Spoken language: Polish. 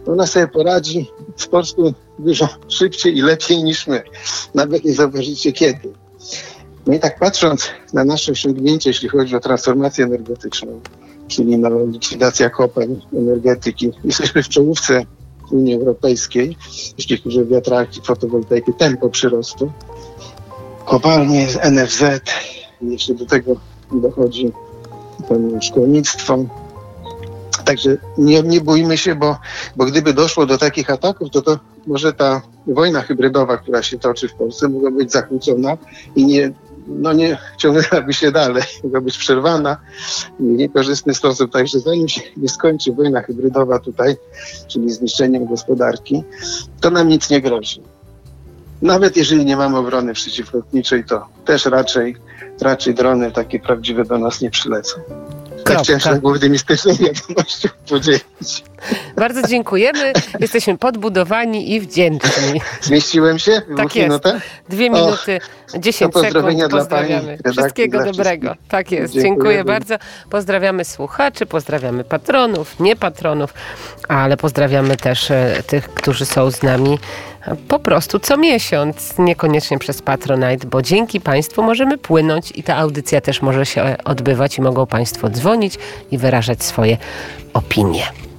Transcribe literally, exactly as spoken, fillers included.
ona sobie poradzi z Polską dużo szybciej i lepiej niż my. Nawet nie zauważycie kiedy. No i tak patrząc na nasze osiągnięcia, jeśli chodzi o transformację energetyczną, czyli na likwidację kopalń, energetyki, jesteśmy w czołówce Unii Europejskiej, jeśli chodzi o wiatraki, fotowoltaikę, tempo przyrostu. Kopalnie, N F Z, jeśli do tego dochodzi to szkolnictwo. Także nie, nie bójmy się, bo, bo gdyby doszło do takich ataków, to, to może ta wojna hybrydowa, która się toczy w Polsce, mogła być zakłócona i nie, no nie ciągnęłaby się dalej, mogła być przerwana w niekorzystny sposób. Także zanim się nie skończy wojna hybrydowa tutaj, czyli zniszczeniem gospodarki, to nam nic nie grozi. Nawet jeżeli nie mamy obrony przeciwlotniczej, to też raczej, raczej drony takie prawdziwe do nas nie przylecą. Tak chciałem się taką optymistyczną wiadomością podzielić. Bardzo dziękujemy. Jesteśmy podbudowani i wdzięczni. Zmieściłem się? Tak jest. Minutę? Dwie minuty, o, dziesięć sekund. Pozdrawiamy. Dla Wszystkiego dla dobrego. Wszystkich. Tak jest. Dziękuję, Dziękuję bardzo. Pozdrawiamy słuchaczy, pozdrawiamy patronów, nie patronów, ale pozdrawiamy też tych, którzy są z nami po prostu co miesiąc, niekoniecznie przez Patronite, bo dzięki Państwu możemy płynąć i ta audycja też może się odbywać i mogą Państwo dzwonić i wyrażać swoje opinie.